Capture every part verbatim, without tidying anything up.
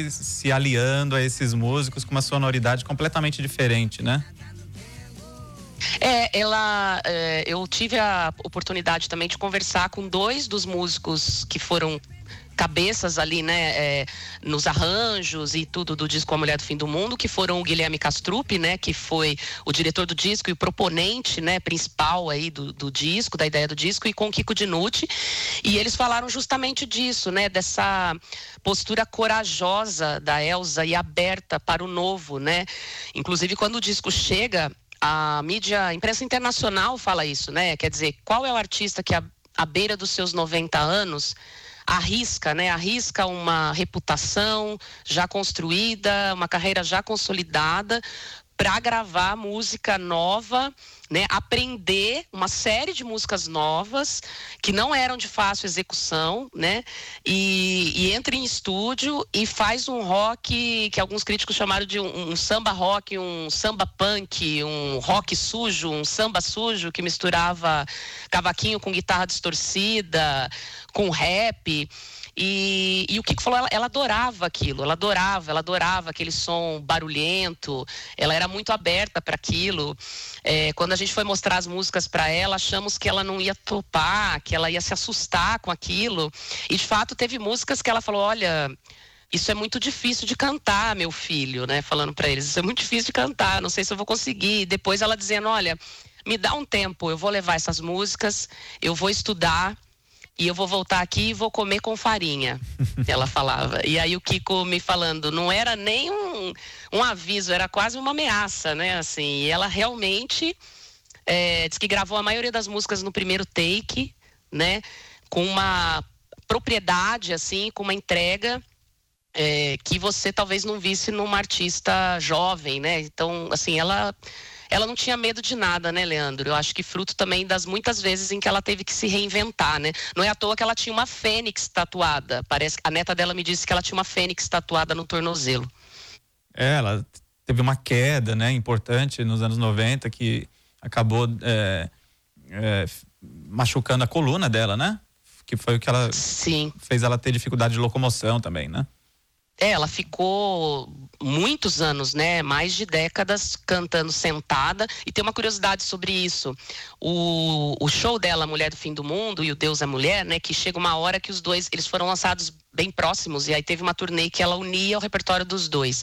foi se aliando a esses músicos com uma sonoridade completamente diferente, né? É, ela, é, eu tive a oportunidade também de conversar com dois dos músicos que foram cabeças ali, né, é, nos arranjos e tudo do disco A Mulher do Fim do Mundo, que foram o Guilherme Castrup, né, que foi o diretor do disco e o proponente, né, principal aí do, do disco, da ideia do disco, e com o Kiko Dinucci, e eles falaram justamente disso, né, dessa postura corajosa da Elza e aberta para o novo, né, inclusive quando o disco chega, a mídia, a imprensa internacional fala isso, né, quer dizer, qual é o artista que à, à beira dos seus noventa anos arrisca, né? Arrisca uma reputação já construída, uma carreira já consolidada para gravar música nova, né? Aprender uma série de músicas novas que não eram de fácil execução, né? E, e entra em estúdio e faz um rock que alguns críticos chamaram de um, um samba rock, um samba punk, um rock sujo, um samba sujo que misturava cavaquinho com guitarra distorcida, com rap. E, e o Kiko falou, ela, ela adorava aquilo, ela adorava, ela adorava aquele som barulhento, ela era muito aberta para aquilo. É, quando a gente foi mostrar as músicas para ela, achamos que ela não ia topar, que ela ia se assustar com aquilo. E de fato teve músicas que ela falou, olha, isso é muito difícil de cantar, meu filho, né? Falando para eles, isso é muito difícil de cantar, não sei se eu vou conseguir. Depois ela dizendo, olha, me dá um tempo, eu vou levar essas músicas, eu vou estudar, e eu vou voltar aqui e vou comer com farinha, ela falava. E aí o Kiko me falando, não era nem um, um aviso, era quase uma ameaça, né? Assim, e ela realmente é, diz que gravou a maioria das músicas no primeiro take, né? Com uma propriedade, assim, com uma entrega é, que você talvez não visse numa artista jovem, né? Então, assim, ela... Ela não tinha medo de nada, né, Leandro? Eu acho que fruto também das muitas vezes em que ela teve que se reinventar, né? Não é à toa que ela tinha uma fênix tatuada. Parece que a neta dela me disse que ela tinha uma fênix tatuada no tornozelo. É, ela teve uma queda, né, importante nos anos noventa que acabou é, é, machucando a coluna dela, né? Que foi o que ela Sim. fez ela ter dificuldade de locomoção também, né? É, ela ficou muitos anos, né, mais de décadas cantando sentada. E tem uma curiosidade sobre isso. O, o show dela, A Mulher do Fim do Mundo e O Deus é Mulher, né, que chega uma hora que os dois, eles foram lançados bem próximos, e aí teve uma turnê que ela unia o repertório dos dois.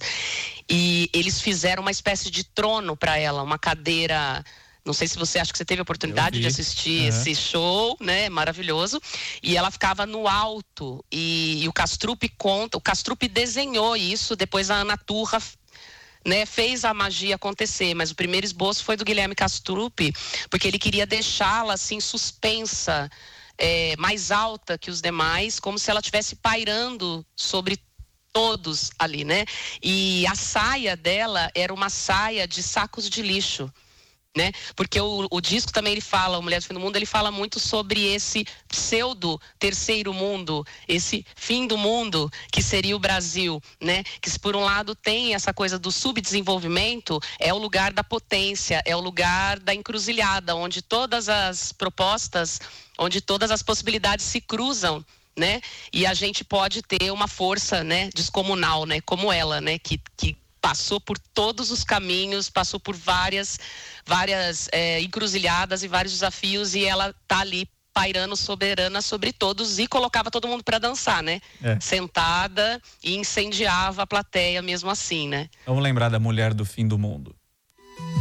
E eles fizeram uma espécie de trono para ela, uma cadeira... Não sei se você acha que você teve a oportunidade de assistir uhum. esse show, né? Maravilhoso. E ela ficava no alto. E, e o Castrup conta, o Castrup desenhou isso, depois a Ana Turra, né, fez a magia acontecer. Mas o primeiro esboço foi do Guilherme Castrup, porque ele queria deixá-la assim suspensa, é, mais alta que os demais, como se ela estivesse pairando sobre todos ali, né? E a saia dela era uma saia de sacos de lixo. Né? Porque o, o disco também ele fala, o Mulher do Fim do Mundo, ele fala muito sobre esse pseudo terceiro mundo, esse fim do mundo que seria o Brasil, né? Que se por um lado tem essa coisa do subdesenvolvimento, é o lugar da potência, é o lugar da encruzilhada, onde todas as propostas, onde todas as possibilidades se cruzam, né? E a gente pode ter uma força, né, descomunal, né? Como ela, né? Que, que passou por todos os caminhos, passou por várias, várias é, encruzilhadas e vários desafios, e ela tá ali pairando soberana sobre todos e colocava todo mundo para dançar, né? É. Sentada e incendiava a plateia mesmo assim, né? Vamos lembrar da Mulher do Fim do Mundo.